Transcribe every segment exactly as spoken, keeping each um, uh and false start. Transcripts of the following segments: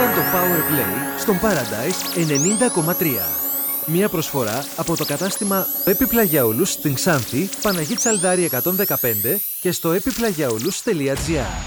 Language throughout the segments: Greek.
ήταν το Power Play στον Paradise ενενήντα κόμμα τρία. Μια προσφορά από το κατάστημα Έπιπλα για όλους στην Ξάνθη, Παναγή Τσαλδάρη εκατόν δεκαπέντε και στο έπιπλα για όλους τελεία τζι άρ.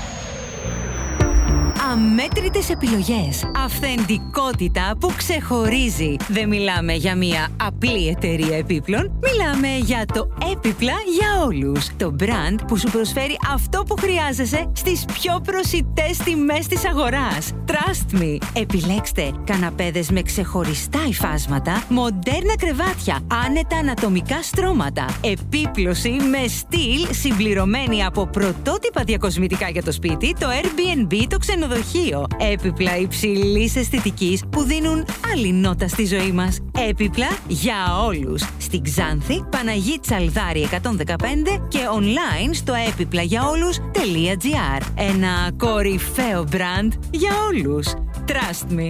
Αμέτρητες επιλογές. Αυθεντικότητα που ξεχωρίζει. Δεν μιλάμε για μια απλή εταιρεία επίπλων. Μιλάμε για το έπιπλα για όλους. Το brand που σου προσφέρει αυτό που χρειάζεσαι στις πιο προσιτές τιμές της αγοράς. Trust me. Επιλέξτε καναπέδες με ξεχωριστά υφάσματα, μοντέρνα κρεβάτια, άνετα ανατομικά στρώματα, επίπλωση με στυλ συμπληρωμένη από πρωτότυπα διακοσμητικά για το σπίτι, το Airbnb, το ξενοδοχείο. Έπιπλα υψηλής αισθητικής που δίνουν άλλη νότα στη ζωή μας. Έπιπλα για όλους. Στην Ξάνθη, Παναγή Τσαλδάρη εκατόν δεκαπέντε και online στο έπιπλα για όλους τελεία τζι άρ. Ένα κορυφαίο brand για όλους. Trust me.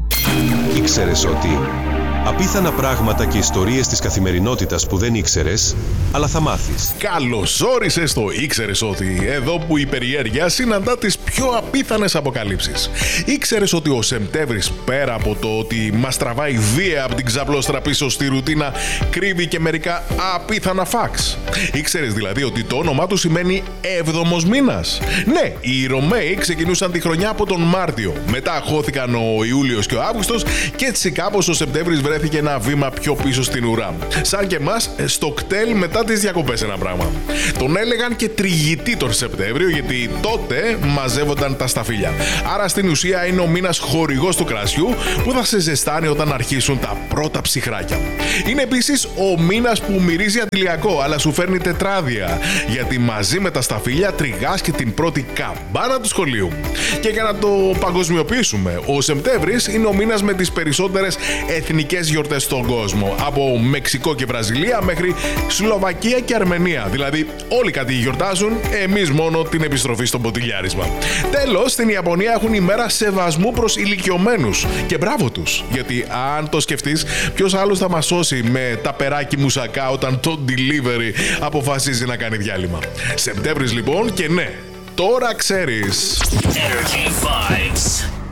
Ήξερες ότι απίθανα πράγματα και ιστορίες της καθημερινότητας που δεν ήξερες, αλλά θα μάθεις. Καλώς όρισες στο Ήξερες ότι, εδώ που η περιέργεια συναντά τις πιο απίθανες αποκαλύψεις. Ήξερες ότι ο Σεπτέμβρης, πέρα από το ότι μας τραβάει βία από την ξαπλώστρα πίσω στη ρουτίνα, κρύβει και μερικά απίθανα φαξ. Ήξερες δηλαδή ότι το όνομά του σημαίνει έβδομος μήνας. Ναι, οι Ρωμαίοι ξεκινούσαν τη χρονιά από τον Μάρτιο. Μετά χώθηκαν ο Ιούλιος και ο Αύγουστος και έτσι κάπως ο Σεπτέμβρης βρέθηκε ένα βήμα πιο πίσω στην ουρά. Σαν και εμάς στο κτέλ μετά τις διακοπές ένα πράγμα. Τον έλεγαν και τριγητή τον Σεπτέμβριο γιατί τότε μαζεύονταν τα σταφύλια. Άρα στην ουσία είναι ο μήνας χορηγός του κρασιού που θα σε ζεστάνει όταν αρχίσουν τα πρώτα ψυχράκια. Είναι επίσης ο μήνας που μυρίζει αντιλιακό αλλά σου φέρνει τετράδια, γιατί μαζί με τα σταφύλια τριγάς και την πρώτη καμπάνα του σχολείου. Και για να το παγκοσμιοποιήσουμε, ο Σεπτέμβρης είναι ο μήνας με τις περισσότερες εθνικές γιορτές στον κόσμο, από Μεξικό και Βραζιλία μέχρι Σλοβακία και Αρμενία. Δηλαδή όλοι κάτι γιορτάζουν, εμείς μόνο την επιστροφή στο μποτιλιάρισμα. Τέλος, στην Ιαπωνία έχουν ημέρα σεβασμού προς ηλικιωμένους και μπράβο τους, γιατί αν το σκεφτείς, ποιος άλλος θα μας σώσει με τα περάκι μουσακά όταν το delivery αποφασίζει να κάνει διάλειμμα. Σεπτέμβρης λοιπόν, και ναι, τώρα ξέρεις. Energy Vibes.